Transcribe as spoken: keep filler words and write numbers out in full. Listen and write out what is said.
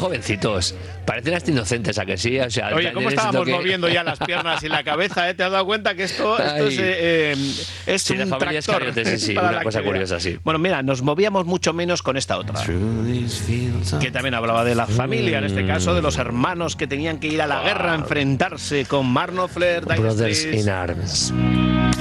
jovencitos. Parecen hasta inocentes, ¿a que sí? O sea, oye, ¿cómo estábamos que... moviendo ya las piernas y la cabeza? ¿eh? ¿Te has dado cuenta que esto, esto es, eh, es sí, un tractor? Sí, sí, una cosa curiosa, sí. Bueno, mira, nos movíamos mucho menos con esta otra, que también hablaba de la familia, en este caso de los hermanos que tenían que ir a la guerra a enfrentarse con Mark Knopfler, Dire Brothers Straits. in Arms.